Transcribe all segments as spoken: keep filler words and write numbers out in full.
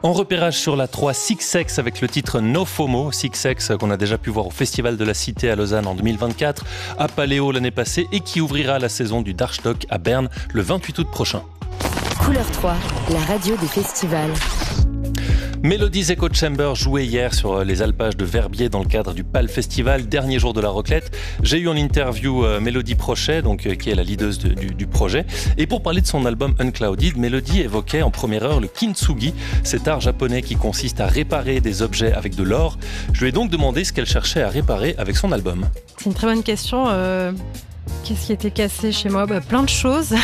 En repérage sur la trois, Six Sex avec le titre No FOMO. Six Sex qu'on a déjà pu voir au Festival de la Cité à Lausanne en deux mille vingt-quatre, à Paléo l'année passée et qui ouvrira la saison du Darkstock à Berne le vingt-huit août prochain. Couleur trois, la radio des festivals. Melodies Echo Chamber joué hier sur les alpages de Verbier dans le cadre du Pal Festival, dernier jour de la raclette. J'ai eu en interview euh, Mélodie Prochet, donc, euh, qui est la leaduse de, du, du projet. Et pour parler de son album Unclouded, Mélodie évoquait en première heure le kintsugi, cet art japonais qui consiste à réparer des objets avec de l'or. Je lui ai donc demandé ce qu'elle cherchait à réparer avec son album. C'est une très bonne question. Euh, qu'est-ce qui était cassé chez moi ? bah, Plein de choses.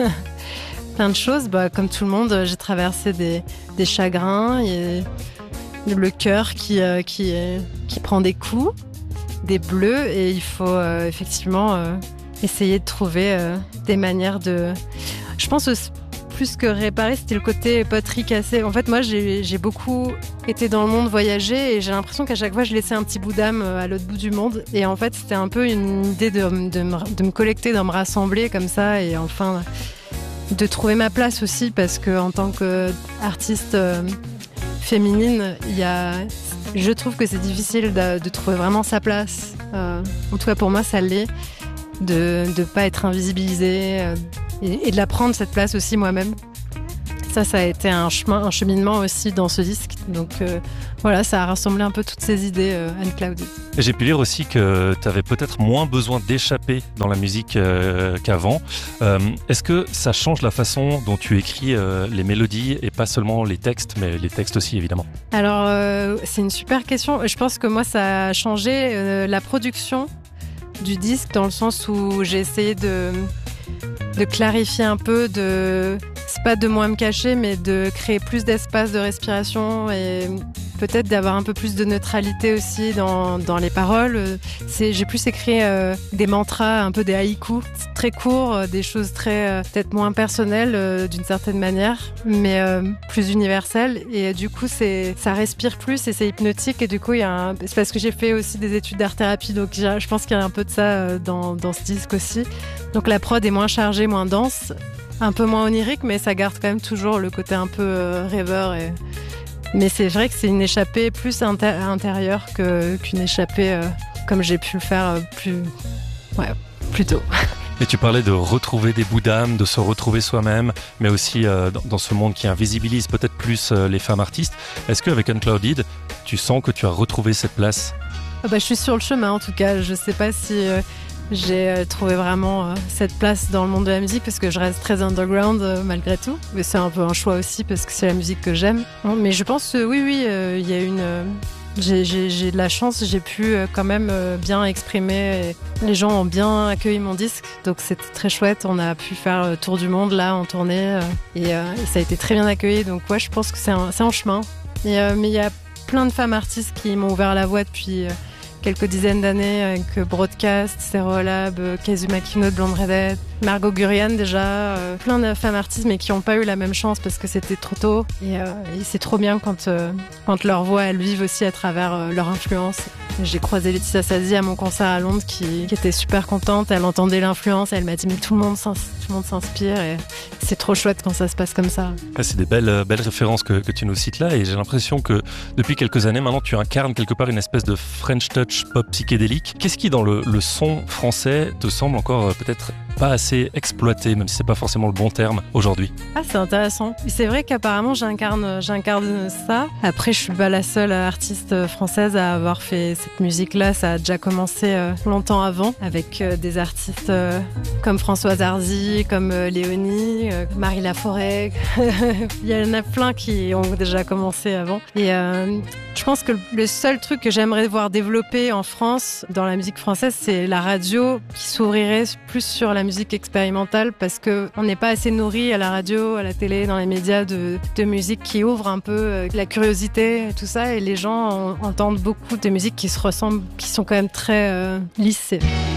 Plein de choses, bah, comme tout le monde, j'ai traversé des, des chagrins, et le cœur qui, euh, qui, euh, qui prend des coups, des bleus, et il faut euh, effectivement euh, essayer de trouver euh, des manières de... Je pense que plus que réparer, c'était le côté poterie cassée. En fait, moi, j'ai, j'ai beaucoup été dans le monde, voyager, et j'ai l'impression qu'à chaque fois, je laissais un petit bout d'âme à l'autre bout du monde. Et en fait, c'était un peu une idée de, de, me, de me collecter, de me rassembler comme ça, et enfin... de trouver ma place aussi, parce qu'en tant qu'artiste euh, féminine, y a, je trouve que c'est difficile de, de trouver vraiment sa place. Euh, en tout cas pour moi ça l'est, de ne pas être invisibilisée euh, et, et de la prendre cette place aussi moi-même. Ça, ça a été un chemin, un cheminement aussi dans ce disque. Donc euh, voilà, ça a rassemblé un peu toutes ces idées euh, Unclouded. Et j'ai pu lire aussi que tu avais peut-être moins besoin d'échapper dans la musique euh, qu'avant. Euh, est-ce que ça change la façon dont tu écris euh, les mélodies et pas seulement les textes, mais les textes aussi évidemment ? Alors euh, c'est une super question. Je pense que moi ça a changé euh, la production du disque, dans le sens où j'ai essayé de, de clarifier un peu, de... c'est pas de moins me cacher, mais de créer plus d'espace de respiration et peut-être d'avoir un peu plus de neutralité aussi dans, dans les paroles. C'est, j'ai plus écrit euh, des mantras, un peu des haïkus, très courts, euh, des choses très euh, peut-être moins personnelles euh, d'une certaine manière, mais euh, plus universelles. Et du coup, c'est, ça respire plus et c'est hypnotique. Et du coup, il y a un, c'est parce que j'ai fait aussi des études d'art-thérapie, donc je pense qu'il y a un peu de ça euh, dans, dans ce disque aussi. Donc la prod est moins chargée, moins dense, un peu moins onirique, mais ça garde quand même toujours le côté un peu euh, rêveur. Et... Mais c'est vrai que c'est une échappée plus inter- intérieure que, qu'une échappée euh, comme j'ai pu le faire euh, plus, ouais, plus tôt. Et tu parlais de retrouver des bouts d'âme, de se retrouver soi-même, mais aussi euh, dans, dans ce monde qui invisibilise peut-être plus euh, les femmes artistes. Est-ce qu'avec Unclouded, tu sens que tu as retrouvé cette place ? ah bah, Je suis sur le chemin en tout cas. Je ne sais pas si... Euh... J'ai trouvé vraiment euh, cette place dans le monde de la musique, parce que je reste très underground euh, malgré tout. Mais c'est un peu un choix aussi parce que c'est la musique que j'aime. Bon, mais je pense que oui, oui, il euh, y a une... Euh, j'ai, j'ai, j'ai de la chance, j'ai pu euh, quand même euh, bien exprimer. Et les gens ont bien accueilli mon disque, donc c'était très chouette. On a pu faire le tour du monde là en tournée euh, et, euh, et ça a été très bien accueilli. Donc ouais, je pense que c'est, un, c'est en chemin. Et, euh, mais il y a plein de femmes artistes qui m'ont ouvert la voie depuis... Euh, quelques dizaines d'années, avec Broadcast, Stereolab, Kazuma Kino de Blonde Redhead, Margot Gurian déjà, euh, plein de femmes artistes mais qui n'ont pas eu la même chance parce que c'était trop tôt. Et, euh, et c'est trop bien quand, euh, quand leur voix, elles vivent aussi à travers euh, leur influence. J'ai croisé Laetitia Sasi à mon concert à Londres qui, qui était super contente, elle entendait l'influence, elle m'a dit mais tout le monde, tout le monde s'inspire et c'est trop chouette quand ça se passe comme ça. Ah, c'est des belles, belles références que, que tu nous cites là, et j'ai l'impression que depuis quelques années maintenant tu incarnes quelque part une espèce de French touch pop psychédélique. Qu'est-ce qui dans le, le son français te semble encore euh, peut-être pas assez exploité, même si c'est pas forcément le bon terme aujourd'hui? Ah, c'est intéressant. C'est vrai qu'apparemment j'incarne, j'incarne ça. Après, je suis pas la seule artiste française à avoir fait cette musique-là. Ça a déjà commencé euh, longtemps avant, avec euh, des artistes euh, comme Françoise Hardy, comme euh, Léonie, euh, Marie Laforêt. Il y en a plein qui ont déjà commencé avant. Et euh, je pense que le seul truc que j'aimerais voir développer en France, dans la musique française, c'est la radio qui s'ouvrirait plus sur la musique expérimentale, parce qu'on n'est pas assez nourri à la radio, à la télé, dans les médias de, de musique qui ouvre un peu la curiosité et tout ça, et les gens entendent beaucoup de musiques qui se ressemblent, qui sont quand même très euh, lissées.